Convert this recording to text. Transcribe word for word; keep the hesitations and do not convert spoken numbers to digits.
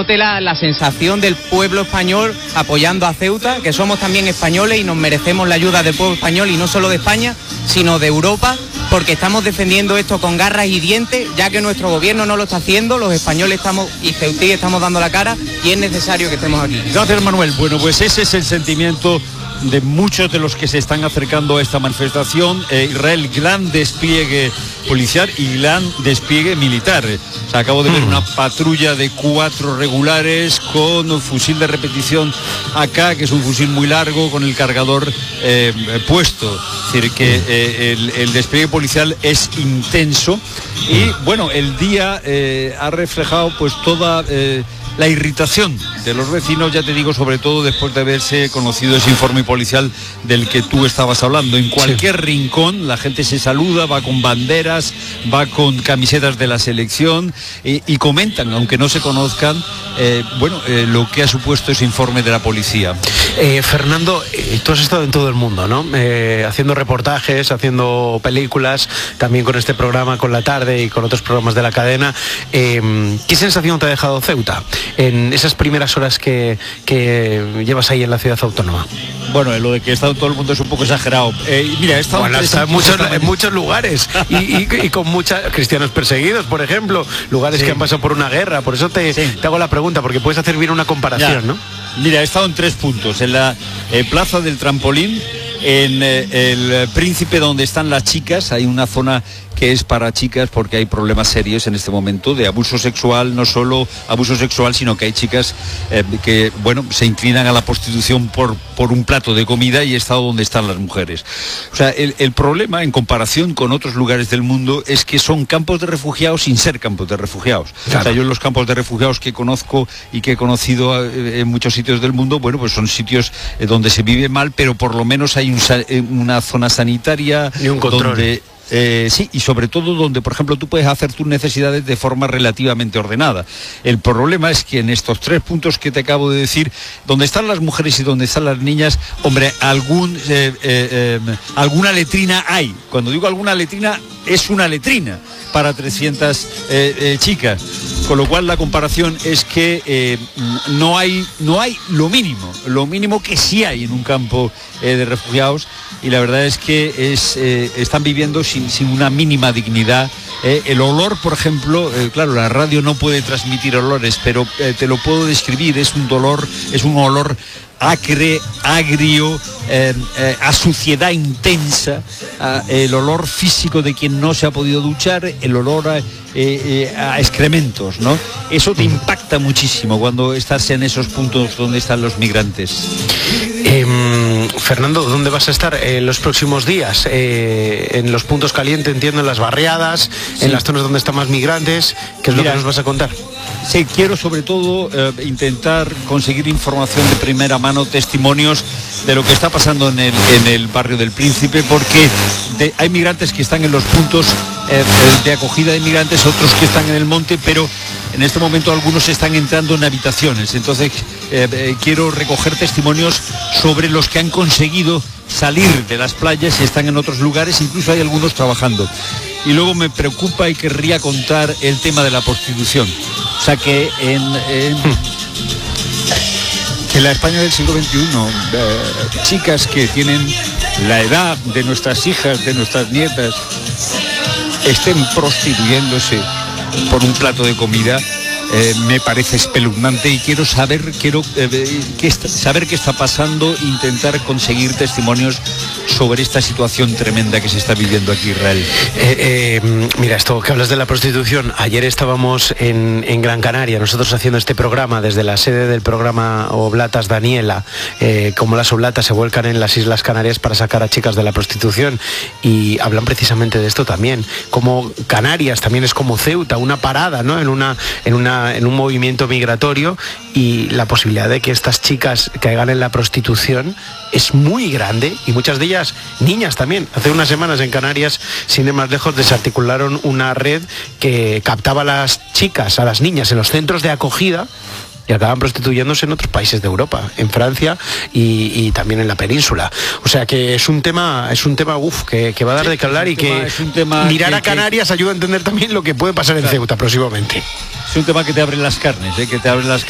note la, la sensación del pueblo español apoyando a Ceuta, que somos también españoles y nos merecemos la ayuda del pueblo español, y no solo de España, sino de Europa, porque estamos defendiendo esto con garras y dientes, ya que nuestro gobierno no lo está haciendo. Los españoles estamos y ceutíes estamos dando la cara y es necesario que estemos aquí. Gracias, Manuel. Bueno, pues ese es el sentimiento de muchos de los que se están acercando a esta manifestación. eh, Israel, gran despliegue policial y gran despliegue militar. O sea, acabo de ver una patrulla de cuatro regulares con fusil de repetición A K, que es un fusil muy largo, con el cargador eh, puesto. Es decir, que eh, el, el despliegue policial es intenso y, bueno, el día eh, ha reflejado pues toda... Eh, la irritación de los vecinos, ya te digo, sobre todo después de haberse conocido ese informe policial del que tú estabas hablando. En cualquier sí. rincón la gente se saluda, va con banderas, va con camisetas de la selección y, y comentan, aunque no se conozcan, eh, bueno, eh, lo que ha supuesto ese informe de la policía. Eh, Fernando, eh, tú has estado en todo el mundo, ¿no? Eh, haciendo reportajes, haciendo películas, también con este programa, con La Tarde y con otros programas de la cadena. Eh, ¿Qué sensación te ha dejado Ceuta en esas primeras horas que, que llevas ahí en la ciudad autónoma? Bueno, lo de que he estado en todo el mundo es un poco exagerado. Eh, mira, he estado bueno, en, está en, muchos, en muchos lugares y, y, y con muchos cristianos perseguidos, por ejemplo, lugares sí. que han pasado por una guerra. Por eso te, sí. te hago la pregunta, porque puedes hacer bien una comparación, ya. ¿no? Mira, he estado en tres puntos. En la eh, Plaza del Trampolín, en eh, el Príncipe, donde están las chicas. Hay una zona que es para chicas porque hay problemas serios en este momento de abuso sexual, no solo abuso sexual, sino que hay chicas eh, que, bueno, se inclinan a la prostitución por, por un plato de comida, y he estado donde están las mujeres. O sea, el, el problema, en comparación con otros lugares del mundo, es que son campos de refugiados sin ser campos de refugiados. Claro. O sea, yo los campos de refugiados que conozco y que he conocido en muchos sitios del mundo, bueno, pues son sitios donde se vive mal, pero por lo menos hay un, una zona sanitaria y un control. Donde... Eh, sí, y sobre todo donde, por ejemplo, tú puedes hacer tus necesidades de forma relativamente ordenada. El problema es que en estos tres puntos que te acabo de decir, donde están las mujeres y donde están las niñas, hombre, algún, eh, eh, eh, alguna letrina hay. Cuando digo alguna letrina, es una letrina para trescientas eh, eh, chicas. Con lo cual la comparación es que eh, no hay no hay lo mínimo, lo mínimo que sí hay en un campo eh, de refugiados, y la verdad es que es, eh, están viviendo sin, sin una mínima dignidad. Eh, el olor, por ejemplo, eh, claro, la radio no puede transmitir olores, pero eh, te lo puedo describir, es un dolor, es un olor acre, agrio, eh, eh, a suciedad intensa, a, el olor físico de quien no se ha podido duchar, el olor a, eh, eh, a excrementos, ¿no? Eso te impacta muchísimo cuando estás en esos puntos donde están los migrantes. Eh, Fernando, ¿dónde vas a estar en los próximos días? Eh, en los puntos calientes, entiendo, en las barriadas, sí. en las zonas donde están más migrantes. ¿Qué es Mira, lo que nos vas a contar? Sí, quiero sobre todo eh, intentar conseguir información de primera mano, testimonios de lo que está pasando en el, en el barrio del Príncipe, porque de, hay migrantes que están en los puntos eh, de acogida de migrantes, otros que están en el monte, pero en este momento algunos están entrando en habitaciones. Entonces eh, eh, quiero recoger testimonios sobre los que han conseguido salir de las playas y están en otros lugares, incluso hay algunos trabajando. Y luego me preocupa y querría contar el tema de la prostitución. O sea que en, en, en la España del siglo veintiuno, eh, chicas que tienen la edad de nuestras hijas, de nuestras nietas, estén prostituyéndose por un plato de comida, eh, me parece espeluznante, y quiero saber quiero eh, qué está, saber qué está pasando, intentar conseguir testimonios sobre esta situación tremenda que se está viviendo aquí, Israel. Eh, eh, mira, esto que hablas de la prostitución, ayer estábamos en, en Gran Canaria, nosotros haciendo este programa desde la sede del programa Oblatas Daniela, eh, como las oblatas se vuelcan en las Islas Canarias para sacar a chicas de la prostitución, y hablan precisamente de esto también, como Canarias también es como Ceuta, una parada, ¿no? en una en una en un movimiento migratorio, y la posibilidad de que estas chicas caigan en la prostitución es muy grande, y muchas de ellas niñas también. Hace unas semanas en Canarias, sin ir más lejos, desarticularon una red que captaba a las chicas, a las niñas en los centros de acogida, y acaban prostituyéndose en otros países de Europa, en Francia y, y también en la península. O sea que es un tema, es un tema uf, que, que va a dar de qué hablar, y que mirar que, a Canarias que... ayuda a entender también lo que puede pasar en claro. Ceuta próximamente. Es un tema que te abre las carnes, ¿eh? que te abre las